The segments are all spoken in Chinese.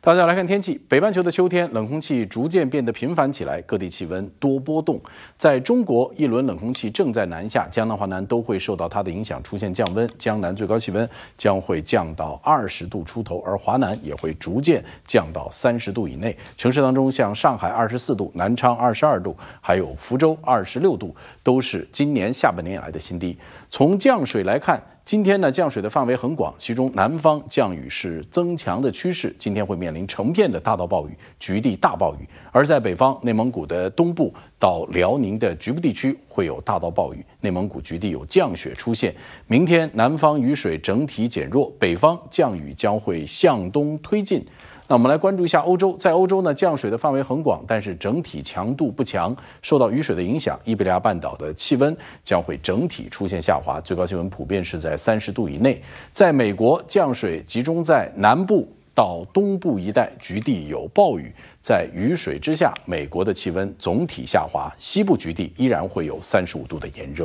大家来看天气，北半球的秋天，冷空气逐渐变得频繁起来，各地气温多波动。在中国，一轮冷空气正在南下，江南、华南都会受到它的影响，出现降温。江南最高气温将会降到20度出头，而华南也会逐渐降到30度以内。城市当中，像上海24度、南昌22度，还有福州26度，都是今年下半年以来的新低。从降水来看，今天呢，降水的范围很广，其中南方降雨是增强的趋势，今天会面临成片的大到暴雨、局地大暴雨；而在北方，内蒙古的东部到辽宁的局部地区会有大到暴雨，内蒙古局地有降雪出现。明天南方雨水整体减弱，北方降雨将会向东推进。那我们来关注一下欧洲，在欧洲呢，降水的范围很广，但是整体强度不强。受到雨水的影响，伊比利亚半岛的气温将会整体出现下滑，最高气温普遍是在30度以内。在美国，降水集中在南部到东部一带，局地有暴雨。在雨水之下，美国的气温总体下滑，西部局地依然会有35度的炎热。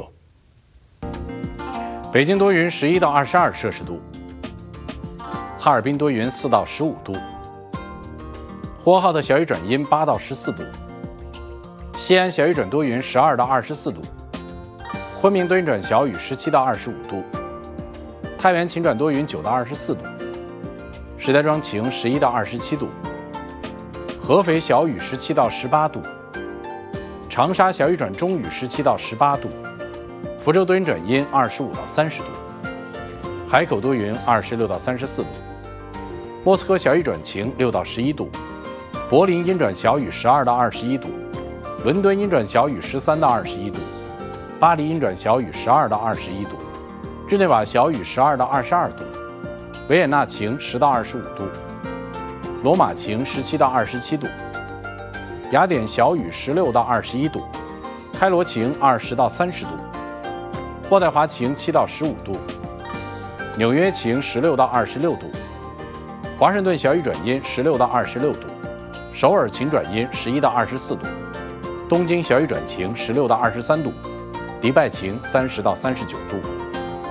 北京多云，11到22摄氏度；哈尔滨多云，4到15度。呼和浩特小雨转阴8到14度，西安小雨转多云12到24度，昆明多云转小雨17到25度，太原晴转多云9到24度，石家庄晴11到27度，合肥小雨17到18度，长沙小雨转中雨17到18度，福州多云转阴25到30度，海口多云26到34度，莫斯科小雨转晴6到11度，柏林阴转小雨12到21度，伦敦阴转小雨13到21度，巴黎阴转小雨12到21度，日内瓦小雨12到22度，维也纳晴10到25度，罗马晴17到27度，雅典小雨16到21度，开罗晴20到30度，渥太华晴7到15度，纽约晴16到26度，华盛顿小雨转阴16到26度，首尔晴转阴11到24度，东京小雨转晴16到23度，迪拜晴30到39度。